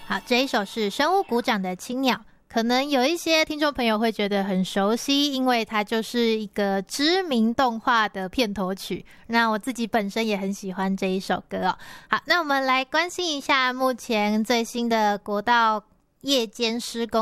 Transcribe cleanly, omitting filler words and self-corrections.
好，这一首是生物鼓掌的青鸟，可能有一些听众朋友会觉得很熟悉，因为它就是一个知名动画的片头曲。那我自己本身也很喜欢这一首歌哦。好，那我们来关心一下目前最新的国道夜间施工